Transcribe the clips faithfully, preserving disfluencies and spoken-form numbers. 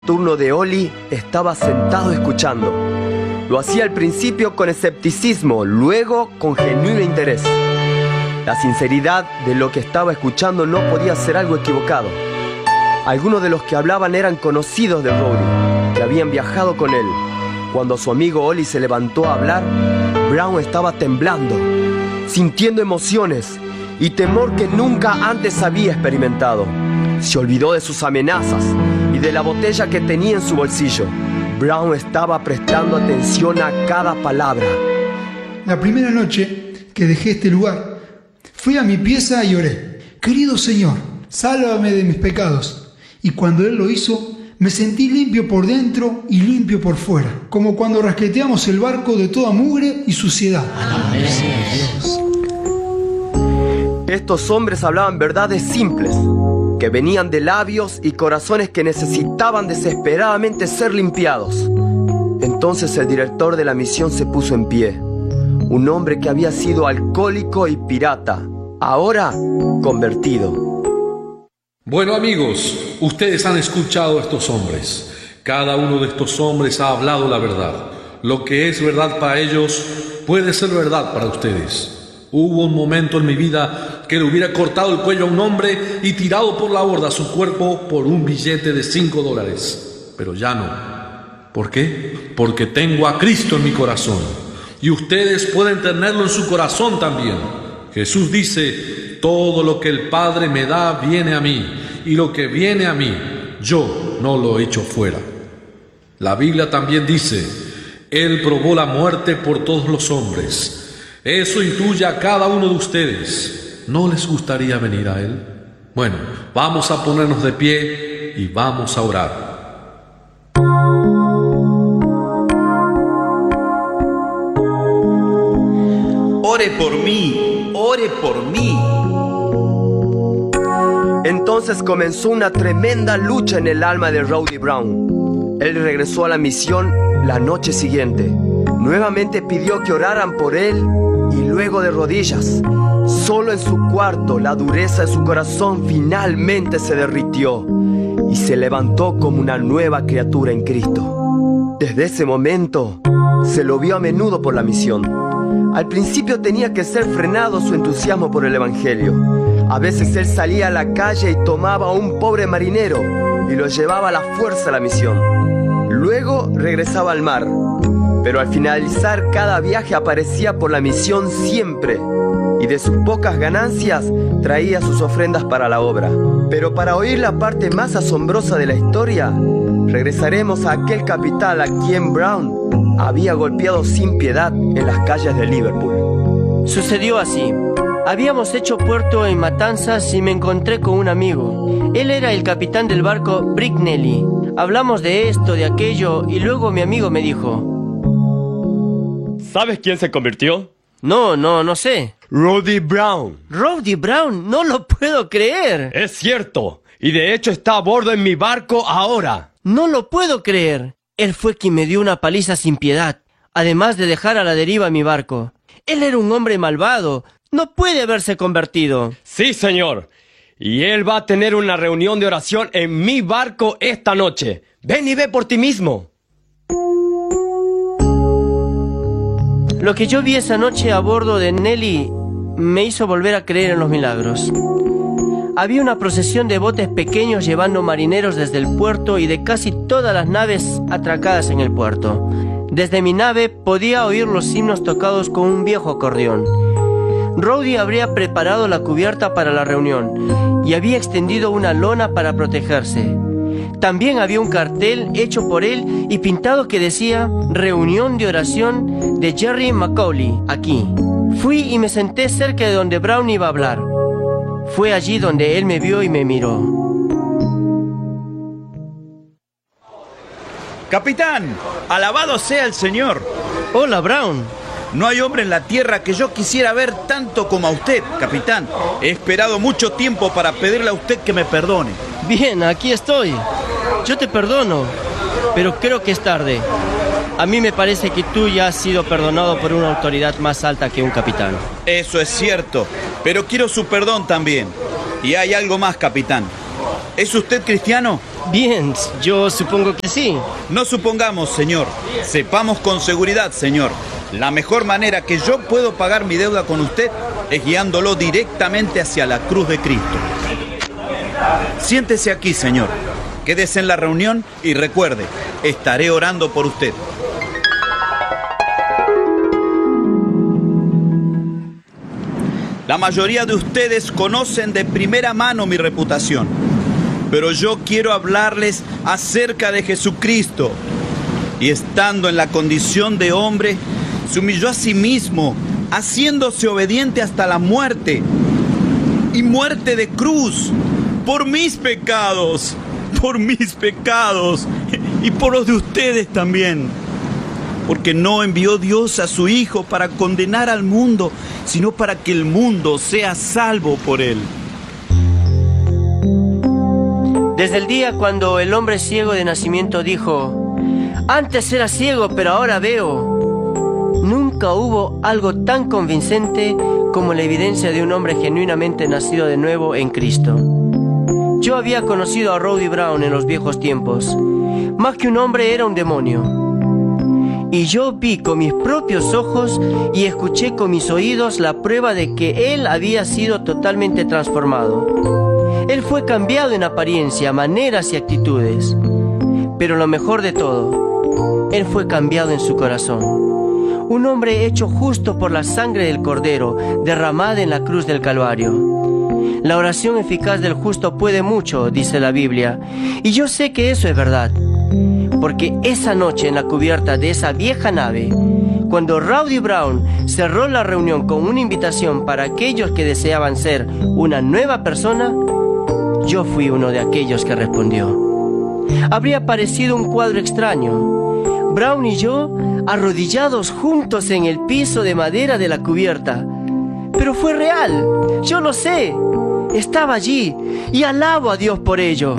turno de Ollie estaba sentado escuchando. Lo hacía al principio con escepticismo, luego con genuino interés. La sinceridad de lo que estaba escuchando no podía ser algo equivocado. Algunos de los que hablaban eran conocidos de Rowdy, que habían viajado con él. Cuando su amigo Ollie se levantó a hablar, Brown estaba temblando, sintiendo emociones y temor que nunca antes había experimentado. Se olvidó de sus amenazas y de la botella que tenía en su bolsillo. Brown estaba prestando atención a cada palabra. La primera noche que dejé este lugar, fui a mi pieza y oré: querido Señor, sálvame de mis pecados. Y cuando Él lo hizo, me sentí limpio por dentro y limpio por fuera, como cuando rasqueteamos el barco de toda mugre y suciedad. Amén. Dios. Estos hombres hablaban verdades simples, que venían de labios y corazones que necesitaban desesperadamente ser limpiados. Entonces el director de la misión se puso en pie. Un hombre que había sido alcohólico y pirata, ahora convertido. Bueno, amigos, ustedes han escuchado a estos hombres. Cada uno de estos hombres ha hablado la verdad. Lo que es verdad para ellos puede ser verdad para ustedes. Hubo un momento en mi vida que le hubiera cortado el cuello a un hombre y tirado por la borda su cuerpo por un billete de cinco dólares. Pero ya no. ¿Por qué? Porque tengo a Cristo en mi corazón. Y ustedes pueden tenerlo en su corazón también. Jesús dice: todo lo que el Padre me da viene a mí, y lo que viene a mí, yo no lo echo fuera. La Biblia también dice: Él probó la muerte por todos los hombres. Eso intuye a cada uno de ustedes. ¿No les gustaría venir a Él? Bueno, vamos a ponernos de pie y vamos a orar. Ore por mí, ore por mí. Entonces comenzó una tremenda lucha en el alma de Rowdy Brown. Él regresó a la misión la noche siguiente. Nuevamente pidió que oraran por él y luego de rodillas. Solo en su cuarto la dureza de su corazón finalmente se derritió y se levantó como una nueva criatura en Cristo. Desde ese momento se lo vio a menudo por la misión. Al principio tenía que ser frenado su entusiasmo por el Evangelio. A veces él salía a la calle y tomaba a un pobre marinero y lo llevaba a la fuerza a la misión. Luego regresaba al mar, pero al finalizar cada viaje aparecía por la misión siempre, y de sus pocas ganancias traía sus ofrendas para la obra. Pero para oír la parte más asombrosa de la historia, regresaremos a aquel capitán a quien Brown había golpeado sin piedad en las calles de Liverpool. Sucedió así. Habíamos hecho puerto en Matanzas y me encontré con un amigo. Él era el capitán del barco Bricknelly. Hablamos de esto, de aquello, y luego mi amigo me dijo: ¿sabes quién se convirtió? No, no, no sé. Rowdy Brown. Rowdy Brown, no lo puedo creer. Es cierto, y de hecho está a bordo en mi barco ahora. No lo puedo creer. Él fue quien me dio una paliza sin piedad, además de dejar a la deriva mi barco. Él era un hombre malvado. No puede haberse convertido. Sí, señor. Y él va a tener una reunión de oración en mi barco esta noche. Ven y ve por ti mismo. Lo que yo vi esa noche a bordo de Nelly me hizo volver a creer en los milagros. Había una procesión de botes pequeños llevando marineros desde el puerto y de casi todas las naves atracadas en el puerto. Desde mi nave podía oír los himnos tocados con un viejo acordeón. Rowdy habría preparado la cubierta para la reunión y había extendido una lona para protegerse. También había un cartel hecho por él y pintado que decía: reunión de oración de Jerry Macaulay, aquí. Fui y me senté cerca de donde Brown iba a hablar. Fue allí donde él me vio y me miró. Capitán, alabado sea el Señor. Hola, Brown. No hay hombre en la tierra que yo quisiera ver tanto como a usted, capitán. He esperado mucho tiempo para pedirle a usted que me perdone. Bien, aquí estoy. Yo te perdono, pero creo que es tarde. A mí me parece que tú ya has sido perdonado por una autoridad más alta que un capitán. Eso es cierto, pero quiero su perdón también. Y hay algo más, capitán. ¿Es usted cristiano? Bien, yo supongo que sí. No supongamos, señor. Sepamos con seguridad, señor. La mejor manera que yo puedo pagar mi deuda con usted es guiándolo directamente hacia la cruz de Cristo. Siéntese aquí, señor. Quédese en la reunión y recuerde, estaré orando por usted. La mayoría de ustedes conocen de primera mano mi reputación, pero yo quiero hablarles acerca de Jesucristo. Y estando en la condición de hombre, se humilló a sí mismo, haciéndose obediente hasta la muerte, y muerte de cruz, por mis pecados, por mis pecados, y por los de ustedes también. Porque no envió Dios a su Hijo para condenar al mundo, sino para que el mundo sea salvo por él. Desde el día cuando el hombre ciego de nacimiento dijo: antes era ciego, pero ahora veo, nunca hubo algo tan convincente como la evidencia de un hombre genuinamente nacido de nuevo en Cristo. Yo había conocido a Rowdy Brown en los viejos tiempos. Más que un hombre, era un demonio. Y yo vi con mis propios ojos y escuché con mis oídos la prueba de que él había sido totalmente transformado. Él fue cambiado en apariencia, maneras y actitudes. Pero lo mejor de todo, él fue cambiado en su corazón. Un hombre hecho justo por la sangre del Cordero, derramada en la cruz del Calvario. La oración eficaz del justo puede mucho, dice la Biblia. Y yo sé que eso es verdad. Porque esa noche en la cubierta de esa vieja nave, cuando Rowdy Brown cerró la reunión con una invitación para aquellos que deseaban ser una nueva persona, yo fui uno de aquellos que respondió. Habría parecido un cuadro extraño. Brown y yo arrodillados juntos en el piso de madera de la cubierta. Pero fue real, yo lo sé. Estaba allí y alabo a Dios por ello.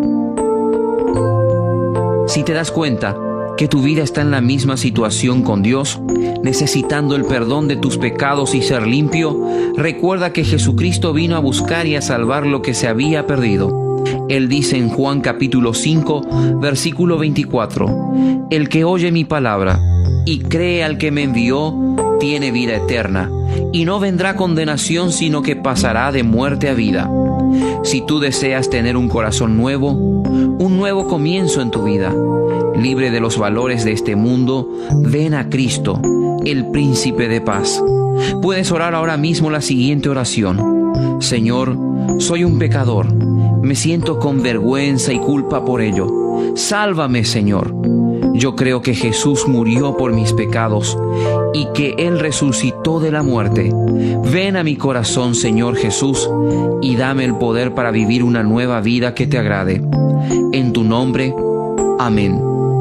Si te das cuenta que tu vida está en la misma situación con Dios, necesitando el perdón de tus pecados y ser limpio, recuerda que Jesucristo vino a buscar y a salvar lo que se había perdido. Él dice en Juan capítulo cinco, versículo veinticuatro, el que oye mi palabra y cree al que me envió, tiene vida eterna, y no vendrá condenación, sino que pasará de muerte a vida. Si tú deseas tener un corazón nuevo, un nuevo comienzo en tu vida, libre de los valores de este mundo, ven a Cristo, el Príncipe de Paz. Puedes orar ahora mismo la siguiente oración. Señor, soy un pecador, me siento con vergüenza y culpa por ello. Sálvame, Señor. Yo creo que Jesús murió por mis pecados y que Él resucitó de la muerte. Ven a mi corazón, Señor Jesús, y dame el poder para vivir una nueva vida que te agrade. En tu nombre, amén.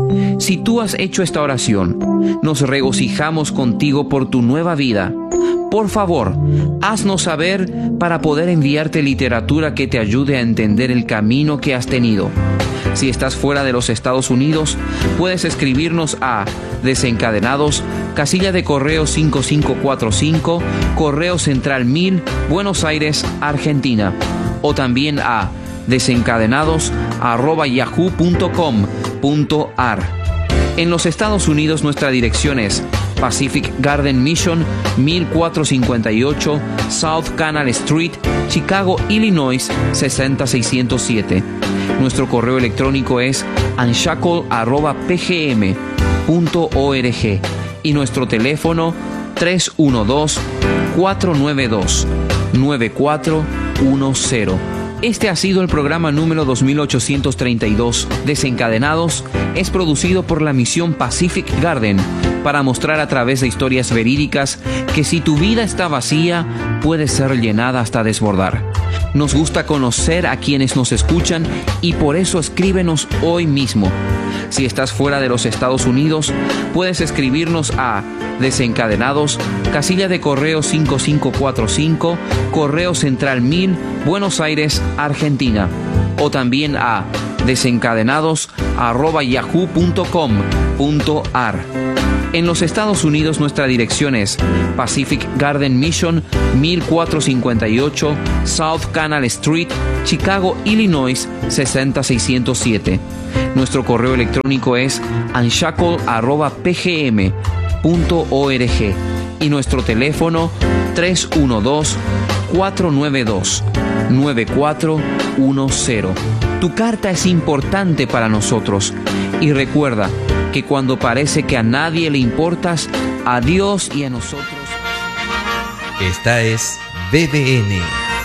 Si tú has hecho esta oración, nos regocijamos contigo por tu nueva vida. Por favor, haznos saber para poder enviarte literatura que te ayude a entender el camino que has tenido. Si estás fuera de los Estados Unidos, puedes escribirnos a Desencadenados, casilla de correo cinco cinco cuatro cinco, Correo Central mil, Buenos Aires, Argentina. O también a desencadenados arroba yahoo punto com punto ar. En los Estados Unidos nuestra dirección es Pacific Garden Mission, mil cuatrocientos cincuenta y ocho South Canal Street, Chicago, Illinois, seis cero seis cero siete. Nuestro correo electrónico es unshackle arroba p g m punto org y nuestro teléfono tres uno dos, cuatro nueve dos, nueve cuatro uno cero. Este ha sido el programa número dos mil ochocientos treinta y dos. Desencadenados es producido por la misión Pacific Garden para mostrar a través de historias verídicas que si tu vida está vacía, puede ser llenada hasta desbordar. Nos gusta conocer a quienes nos escuchan y por eso escríbenos hoy mismo. Si estás fuera de los Estados Unidos, puedes escribirnos a Desencadenados, casilla de correo cinco cinco cuatro cinco, Correo Central mil, Buenos Aires, Argentina. O también a desencadenados arroba yahoo punto com punto ar. En los Estados Unidos nuestra dirección es Pacific Garden Mission, mil cuatrocientos cincuenta y ocho South Canal Street, Chicago, Illinois seis cero seis cero siete. Nuestro correo electrónico es unshackle arroba p g m punto org y nuestro teléfono tres uno dos, cuatro nueve dos, nueve cuatro uno cero. Tu carta es importante para nosotros y recuerda que cuando parece que a nadie le importas, a Dios y a nosotros. Esta es B B N.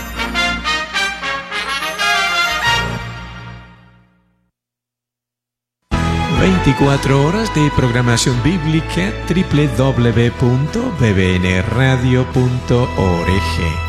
veinticuatro horas de programación bíblica, doble u doble u doble u punto b b n radio punto org.